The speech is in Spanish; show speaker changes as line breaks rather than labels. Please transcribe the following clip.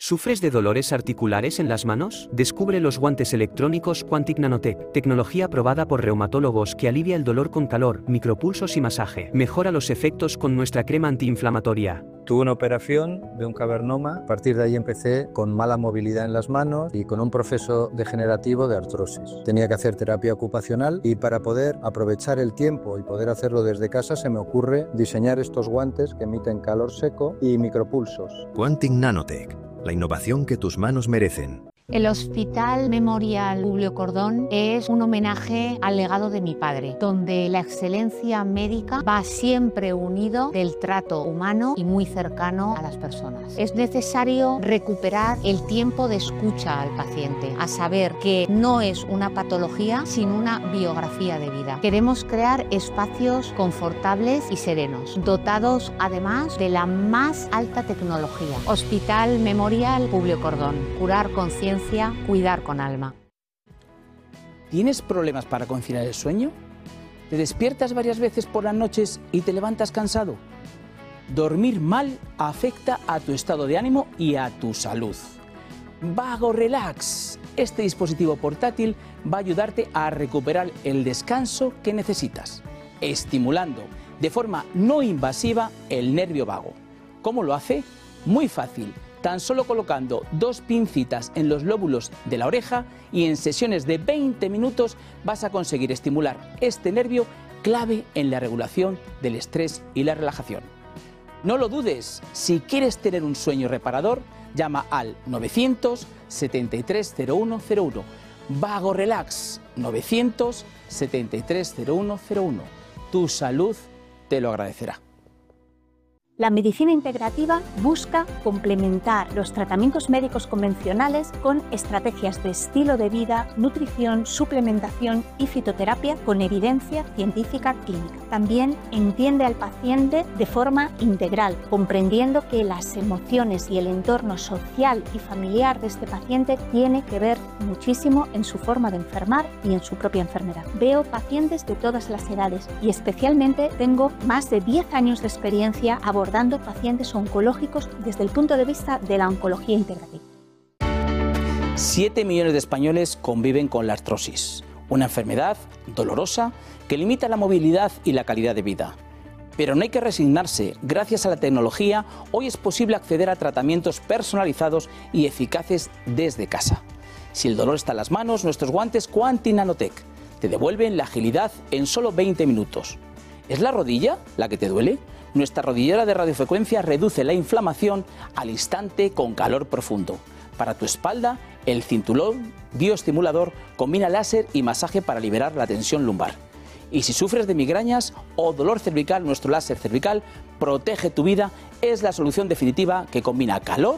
¿Sufres de dolores articulares en las manos? Descubre los guantes electrónicos Quantic Nanotech, tecnología aprobada por reumatólogos que alivia el dolor con calor, micropulsos y masaje. Mejora los efectos con nuestra crema antiinflamatoria.
Tuve una operación de un cavernoma, a partir de ahí empecé con mala movilidad en las manos y con un proceso degenerativo de artrosis. Tenía que hacer terapia ocupacional y para poder aprovechar el tiempo y poder hacerlo desde casa se me ocurre diseñar estos guantes que emiten calor seco y micropulsos.
Quantic Nanotech, la innovación que tus manos merecen.
El Hospital Memorial Publio Cordón es un homenaje al legado de mi padre, donde la excelencia médica va siempre unido del trato humano y muy cercano a las personas. Es necesario recuperar el tiempo de escucha al paciente, a saber que no es una patología, sino una biografía de vida. Queremos crear espacios confortables y serenos, dotados además de la más alta tecnología. Hospital Memorial Publio Cordón, curar conciencia, cuidar con alma.
¿Tienes problemas para conciliar el sueño? ¿Te despiertas varias veces por las noches y te levantas cansado? Dormir mal afecta a tu estado de ánimo y a tu salud. Vago Relax. Este dispositivo portátil va a ayudarte a recuperar el descanso que necesitas, estimulando de forma no invasiva el nervio vago. ¿Cómo lo hace? Muy fácil. Tan solo colocando 2 pincitas en los lóbulos de la oreja y en sesiones de 20 minutos vas a conseguir estimular este nervio clave en la regulación del estrés y la relajación. No lo dudes, si quieres tener un sueño reparador, llama al 973-0101. Vago Relax, 973-0101. Tu salud te lo agradecerá.
La medicina integrativa busca complementar los tratamientos médicos convencionales con estrategias de estilo de vida, nutrición, suplementación y fitoterapia con evidencia científica clínica. También entiende al paciente de forma integral, comprendiendo que las emociones y el entorno social y familiar de este paciente tiene que ver muchísimo en su forma de enfermar y en su propia enfermedad. Veo pacientes de todas las edades y especialmente tengo más de 10 años de experiencia abordando pacientes oncológicos desde el punto de vista de la oncología integrativa.
7 millones de españoles conviven con la artrosis, una enfermedad dolorosa que limita la movilidad y la calidad de vida. Pero no hay que resignarse. Gracias a la tecnología, hoy es posible acceder a tratamientos personalizados y eficaces desde casa. Si el dolor está en las manos, nuestros guantes Quantic Nanotech te devuelven la agilidad en solo 20 minutos. ¿Es la rodilla la que te duele? Nuestra rodillera de radiofrecuencia reduce la inflamación al instante con calor profundo. Para tu espalda, el cinturón bioestimulador combina láser y masaje para liberar la tensión lumbar. Y si sufres de migrañas o dolor cervical, nuestro láser cervical protege tu vida. Es la solución definitiva que combina calor